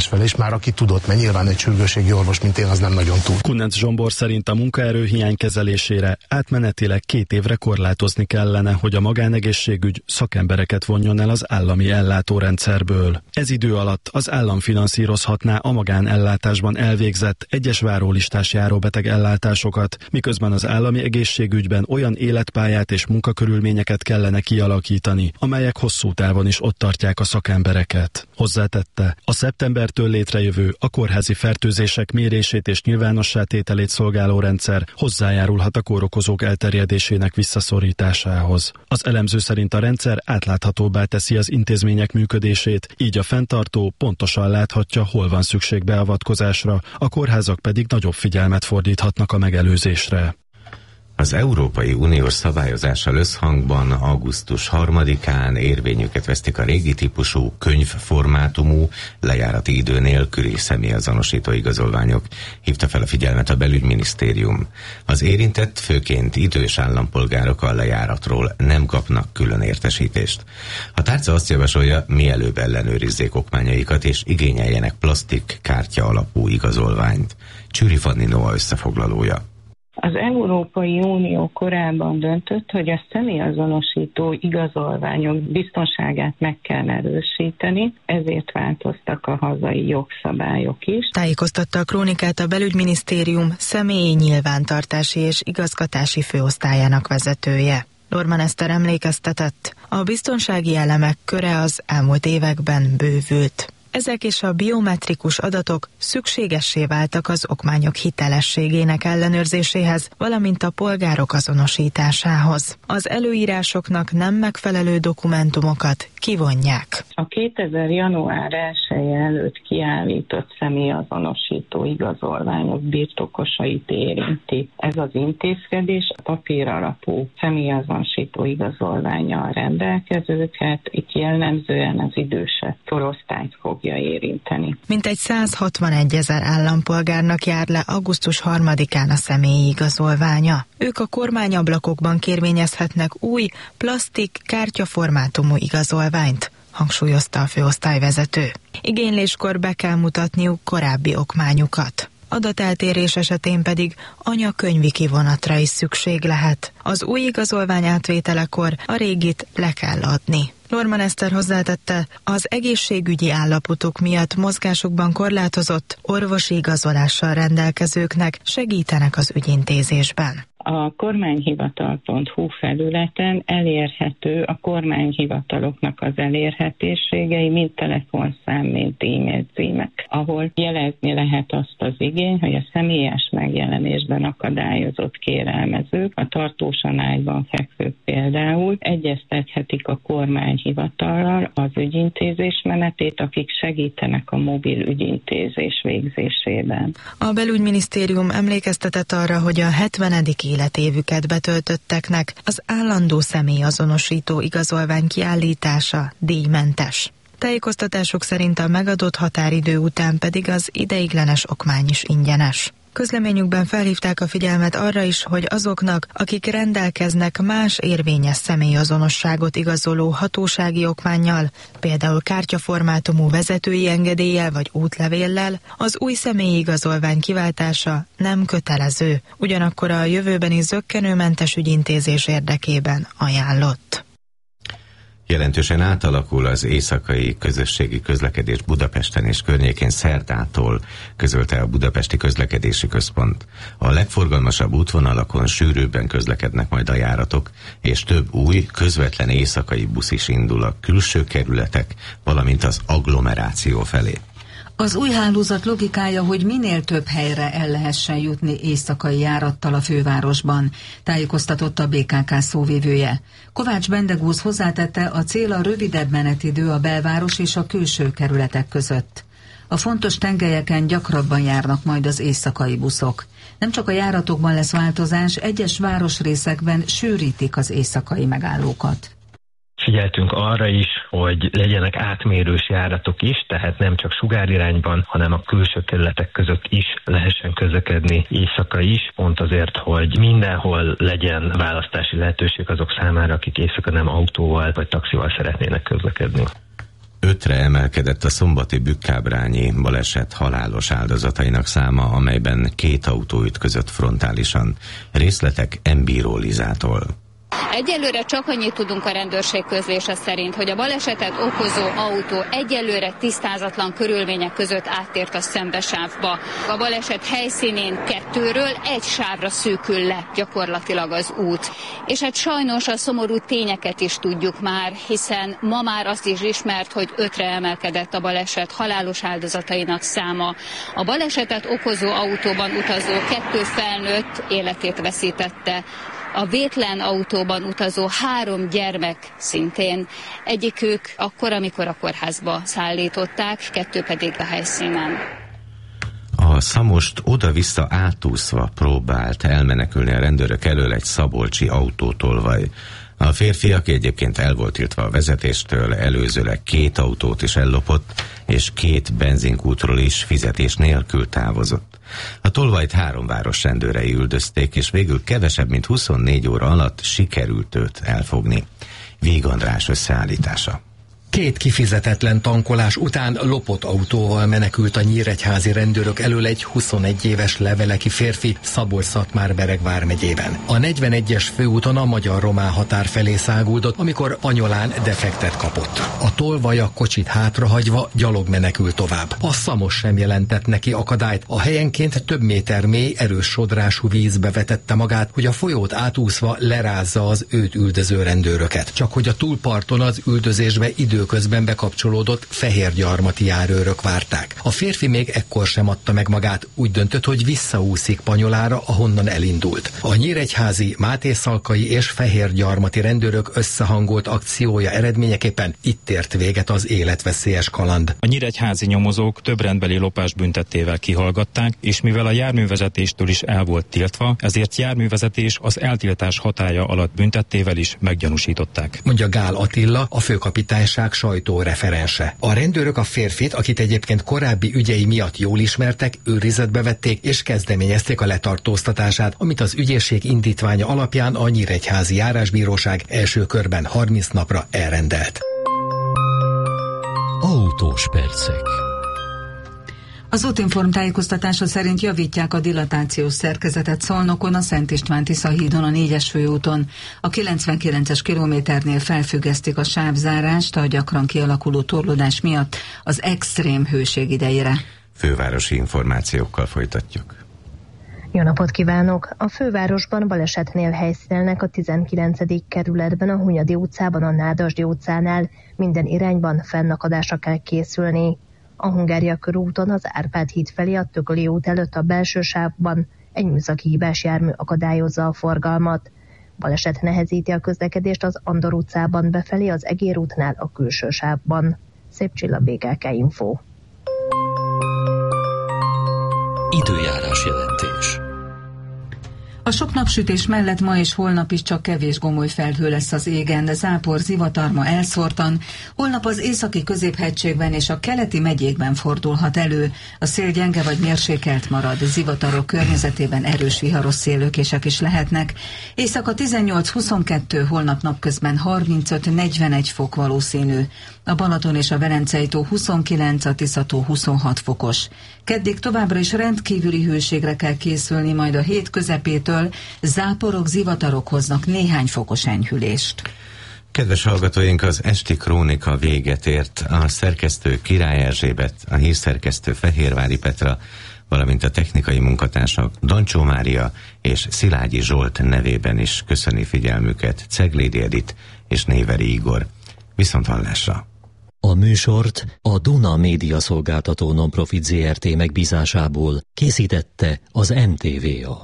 egymás felé, és már aki tudott, mert nyilván egy sürgősségi orvos, mint én, az nem nagyon tud. Kunec Zsombor szerint a munkaerőhiány kezelésére átmenetileg 2 évre korlátozni kellene, hogy a magánegészségügy szakembereket vonjon el az állami ellátórendszerből. Ez idő alatt az állam finanszírozhatná a magánellátásban elvégzett egyes várólistás járóbeteg ellátásokat, miközben az állami egészségügyben olyan életpályát és munkakörülményeket kellene kialakítani, amelyek hosszú távon is ott tartják a szakembereket. Hozzátette, a szeptembertől létrejövő a kórházi fertőzések mérését és nyilvánossá tételét szolgáló rendszer hozzájárulhat a kórokozók elterjedésének visszaszorításához. Az elemző szerint a rendszer átláthatóbbá teszi az intézmények működését, így a fenntartó pontosan láthatja, hol van szükség beavatkozásra, a kórházak pedig nagyobb figyelmet fordíthatnak a megelőzésre. Az Európai Uniós szabályozással összhangban augusztus 3-án érvényüket vesztik a régi típusú könyvformátumú, lejárati idő nélküli személyazonosító igazolványok, hívta fel a figyelmet a belügyminisztérium. Az érintett, főként idős állampolgárok a lejáratról nem kapnak külön értesítést. A tárca azt javasolja, mielőbb ellenőrizzék okmányaikat és igényeljenek plastik kártya alapú igazolványt. Csüri Fanni Noa összefoglalója. Az Európai Unió korábban döntött, hogy a személyazonosító igazolványok biztonságát meg kell erősíteni, ezért változtak a hazai jogszabályok is. Tájékoztatta a Krónikát a Belügyminisztérium személyi nyilvántartási és igazgatási főosztályának vezetője. Lorman Eszter emlékeztetett, a biztonsági elemek köre az elmúlt években bővült. Ezek és a biometrikus adatok szükségessé váltak az okmányok hitelességének ellenőrzéséhez, valamint a polgárok azonosításához. Az előírásoknak nem megfelelő dokumentumokat kivonják. A 2000. január 1 előtt kiállított személyazonosító igazolványok birtokosait érinti. Ez az intézkedés a papír alapú személyazonosító igazolvánnyal rendelkezőket, itt jellemzően az idősebb korosztályt fogja érinteni. Mintegy 161 000 állampolgárnak jár le augusztus 3-án a személyi igazolványa. Ők a kormányablakokban kérvényezhetnek új, plastik, kártyaformátumú igazolványt, hangsúlyozta a főosztályvezető. Igényléskor be kell mutatniuk korábbi okmányukat. Adateltérés esetén pedig anyakönyvi kivonatra is szükség lehet. Az új igazolvány átvételekor a régit le kell adni. Lorman Eszter hozzátette, az egészségügyi állapotok miatt mozgásukban korlátozott orvosi igazolással rendelkezőknek segítenek az ügyintézésben. A kormányhivatal.hu felületen elérhető a kormányhivataloknak az elérhetőségei, mind telefonszám, mind e-mail címek, ahol jelezni lehet azt az igény, hogy a személyes megjelenésben akadályozott kérelmezők, a tartósan ágyban fekvők például egyeztethetik a kormányhivatallal az ügyintézés menetét, akik segítenek a mobil ügyintézés végzésében. A belügyminisztérium emlékeztetett arra, hogy a 70. életévüket betöltötteknek az állandó személyazonosító igazolvány kiállítása díjmentes. Tájékoztatások szerint a megadott határidő után pedig az ideiglenes okmány is ingyenes. Közleményükben felhívták a figyelmet arra is, hogy azoknak, akik rendelkeznek más érvényes személyazonosságot igazoló hatósági okmánnyal, például kártyaformátumú vezetői engedéllyel vagy útlevéllel, az új személyi igazolvány kiváltása nem kötelező, ugyanakkor a jövőbeni zökkenőmentes ügyintézés érdekében ajánlott. Jelentősen átalakul az éjszakai közösségi közlekedés Budapesten és környékén szerdától, közölte a Budapesti Közlekedési Központ. A legforgalmasabb útvonalakon sűrűbben közlekednek majd a járatok, és több új, közvetlen éjszakai busz is indul a külső kerületek, valamint az agglomeráció felé. Az új hálózat logikája, hogy minél több helyre el lehessen jutni éjszakai járattal a fővárosban, tájékoztatott a BKK szóvivője. Kovács Bendegúz hozzátette, a cél a rövidebb menetidő a belváros és a külső kerületek között. A fontos tengelyeken gyakrabban járnak majd az éjszakai buszok. Nem csak a járatokban lesz változás, egyes városrészekben sűrítik az éjszakai megállókat. Figyeltünk arra is, hogy legyenek átmérős járatok is, tehát nem csak sugárirányban, hanem a külső kerületek között is lehessen közlekedni éjszaka is, pont azért, hogy mindenhol legyen választási lehetőség azok számára, akik éjszaka nem autóval vagy taxival szeretnének közlekedni. 5-re emelkedett a szombati Bükkábrányi baleset halálos áldozatainak száma, amelyben 2 autó ütközött frontálisan. Részletek M. Bíró Lizától. Egyelőre csak annyit tudunk a rendőrség közlése szerint, hogy a balesetet okozó autó egyelőre tisztázatlan körülmények között áttért a szembesávba. A baleset helyszínén 2-ről 1 sávra szűkül le gyakorlatilag az út. És hát sajnos a szomorú tényeket is tudjuk már, hiszen ma már azt is ismert, hogy 5-re emelkedett a baleset halálos áldozatainak száma. A balesetet okozó autóban utazó 2 felnőtt életét veszítette. A vétlen autóban utazó 3 gyermek szintén. Egyikük akkor, amikor a kórházba szállították, 2 pedig a helyszínen. A Szamost oda-vissza átúszva próbált elmenekülni a rendőrök elől egy szabolcsi autótolvaj. A férfi, aki egyébként el volt tiltva a vezetéstől, előzőleg 2 autót is ellopott, és 2 benzinkútról is fizetés nélkül távozott. A tolvajt 3 város rendőrei üldözték, és végül kevesebb, mint 24 óra alatt sikerült őt elfogni. Víg András összeállítása. 2 kifizetetlen tankolás után lopott autóval menekült a nyíregyházi rendőrök elől egy 21 éves leveleki férfi Szabolcs-Szatmár-Bereg vármegyében. A 41-es főúton a magyar-román határ felé száguldott, amikor Anyolán defektet kapott. A tolvaj a kocsit hátrahagyva gyalog menekült tovább. A Szamos sem jelentett neki akadályt. A helyenként több méter mély, erős sodrású vízbe vetette magát, hogy a folyót átúszva lerázza az őt üldöző rendőröket. Csak hogy a túlparton az üldözésbe időközben bekapcsolódott fehérgyarmati járőrök várták. A férfi még ekkor sem adta meg magát, úgy döntött, hogy visszaúszik Panyolára, ahonnan elindult. A nyíregyházi, mátészalkai és fehérgyarmati rendőrök összehangolt akciója eredményeképpen itt ért véget az életveszélyes kaland. A nyíregyházi nyomozók több rendbeli lopás büntettével kihallgatták, és mivel a járművezetéstől is el volt tiltva, ezért járművezetés az eltiltás hatálya alatt büntettével is meggyanúsították. Mondja Gál Attila, a főkapitányság sajtóreferense. A rendőrök a férfit, akit egyébként korábbi ügyei miatt jól ismertek, őrizetbe vették és kezdeményezték a letartóztatását, amit az ügyészség indítványa alapján a nyíregyházi járásbíróság első körben 30 napra elrendelt. Autós percek. Az Útinform tájékoztatása szerint javítják a dilatációs szerkezetet Szolnokon, a Szent István-Tisza hídon, a 4-es főúton. A 99-es kilométernél felfüggesztik a sávzárást a gyakran kialakuló torlódás miatt az extrém hőség idejére. Fővárosi információkkal folytatjuk. Jó napot kívánok! A fővárosban balesetnél helyszínelnek a 19. kerületben, a Hunyadi utcában, a Nádasdy utcánál. Minden irányban fennakadásra kell készülni. A Hungária körúton az Árpád híd felé a Tököli út előtt a belső sávban egy műszaki hibás jármű akadályozza a forgalmat. Baleset nehezíti a közlekedést az Andor utcában befelé, az Egér útnál a külső sávban. Szép Csilla, BKK Info. Időjárás jelentés. A sok napsütés mellett ma és holnap is csak kevés gomoly felhő lesz az égen, de zápor, zivatar ma elszórtan. Holnap az északi középhegységben és a keleti megyékben fordulhat elő. A szél gyenge vagy mérsékelt marad, zivatarok környezetében erős viharos széllökések is lehetnek. Éjszaka 18-22, holnap napközben 35-41 fok valószínű. A Balaton és a Velencei tó 29, a Tisza tó 26 fokos. Keddig továbbra is rendkívüli hőségre kell készülni, majd a hét közepétől záporok, zivatarok hoznak néhány fokos enyhülést. Kedves hallgatóink, az esti krónika véget ért. A szerkesztő Király Erzsébet, a hírszerkesztő Fehérvári Petra, valamint a technikai munkatársak Dancsó Mária és Szilágyi Zsolt nevében is köszöni figyelmüket Ceglédi Edit és Néveri Igor. Viszonthallásra! A műsort a Duna Média Szolgáltató Nonprofit Zrt. Megbízásából készítette az NTVA.